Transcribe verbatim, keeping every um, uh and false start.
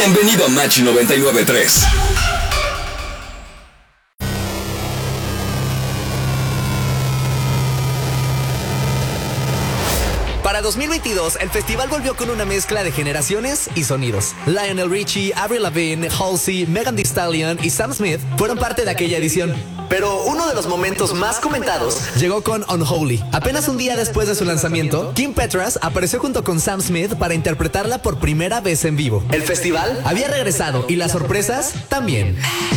Bienvenido a Machi noventa y nueve punto tres. Para dos mil veintidós, el festival volvió con una mezcla de generaciones y sonidos. Lionel Richie, Avril Lavigne, Halsey, Megan Thee Stallion y Sam Smith fueron parte de aquella edición. Pero uno de los momentos más comentados llegó con Unholy. Apenas un día después de su lanzamiento, Kim Petras apareció junto con Sam Smith para interpretarla por primera vez en vivo. El festival había regresado y las sorpresas también.